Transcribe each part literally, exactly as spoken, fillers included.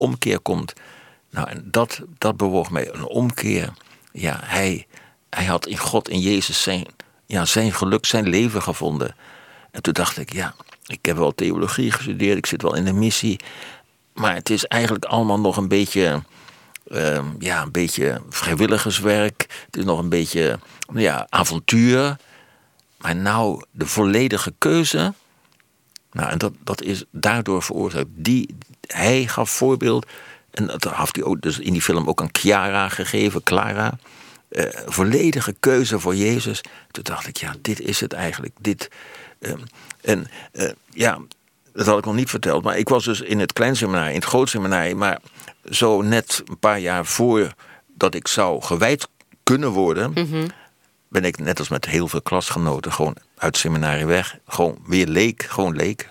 omkeer komt. Nou, en dat, dat bewoog mij, een omkeer. Ja, hij, hij had in God, in Jezus zijn, ja, zijn geluk, zijn leven gevonden. En toen dacht ik, ja, ik heb wel theologie gestudeerd, ik zit wel in de missie. Maar het is eigenlijk allemaal nog een beetje, uh, ja, een beetje vrijwilligerswerk. Het is nog een beetje, ja, avontuur. Maar nou, de volledige keuze. Nou, en dat, dat is daardoor veroorzaakt. Die, hij gaf voorbeeld. En dat had hij ook dus in die film ook aan Chiara gegeven, Clara. Uh, volledige keuze voor Jezus. Toen dacht ik, ja, dit is het eigenlijk. Dit, uh, en uh, ja, dat had ik nog niet verteld. Maar ik was dus in het kleinseminarie, in het grootseminarie. Maar zo net een paar jaar voordat ik zou gewijd kunnen worden, mm-hmm. ben ik net als met heel veel klasgenoten gewoon uit het seminarie weg. Gewoon weer leek, gewoon leek.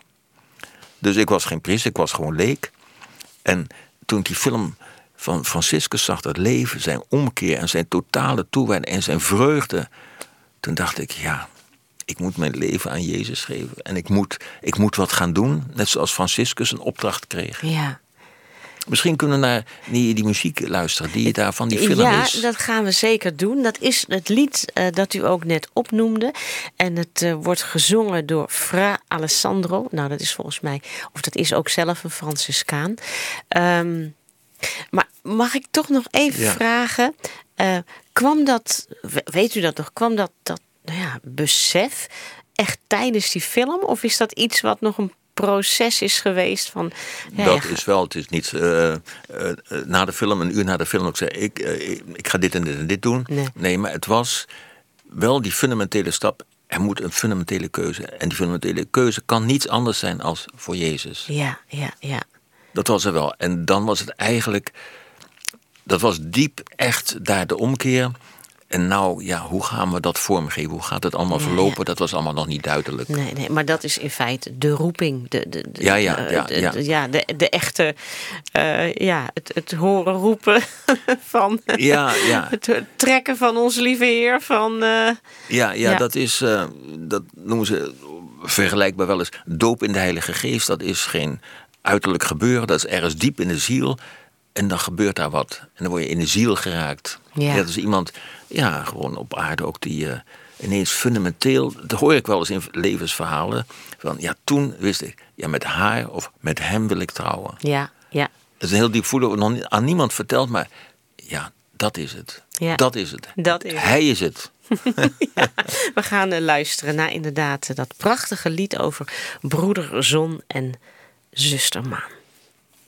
Dus ik was geen priester, ik was gewoon leek. En toen ik die film van Franciscus zag, dat leven, zijn omkeer en zijn totale toewijding en zijn vreugde, toen dacht ik, ja, ik moet mijn leven aan Jezus geven. En ik moet, ik moet wat gaan doen, net zoals Franciscus een opdracht kreeg. Ja. Misschien kunnen we naar die, die muziek luisteren die daar van die film ja, is. Ja, dat gaan we zeker doen. Dat is het lied uh, dat u ook net opnoemde. En het uh, wordt gezongen door Fra Alessandro. Nou, dat is volgens mij, of dat is ook zelf een Franciscaan. Um, maar mag ik toch nog even ja. vragen, uh, kwam dat, weet u dat nog, kwam dat, dat nou ja, besef echt tijdens die film? Of is dat iets wat nog een proces is geweest van... Ja, dat ja. is wel, het is niet uh, uh, na de film, een uur na de film, ook zei ik, uh, ik, ik ga dit en dit en dit doen. Nee. nee, maar het was wel die fundamentele stap. Er moet een fundamentele keuze. En die fundamentele keuze kan niets anders zijn als voor Jezus. Ja, ja, ja. Dat was er wel. En dan was het eigenlijk, dat was diep echt daar de omkeer. En nou, ja, hoe gaan we dat vormgeven? Hoe gaat het allemaal ja, verlopen? Ja. Dat was allemaal nog niet duidelijk. Nee, nee, maar dat is in feite de roeping. De, de, de, ja, ja, ja, de, ja. De, ja, de, de echte, uh, ja, het, het horen roepen van... Ja, ja. Het trekken van onze lieve Heer van... Uh, ja, ja, ja, dat is, uh, dat noemen ze vergelijkbaar wel eens doop in de Heilige Geest. Dat is geen uiterlijk gebeuren, dat is ergens diep in de ziel. En dan gebeurt daar wat. En dan word je in de ziel geraakt. Ja. Dat is iemand, ja, gewoon op aarde ook die uh, ineens fundamenteel... Dat hoor ik wel eens in levensverhalen. Van, ja, toen wist ik, ja, met haar of met hem wil ik trouwen. Ja, ja. Dat is een heel diep voelen, nog niet aan niemand verteld, maar ja, dat is het. Ja. Dat is het. Dat is Hij is het. Ja, we gaan uh, luisteren naar inderdaad uh, dat prachtige lied over broeder zon en zuster maan.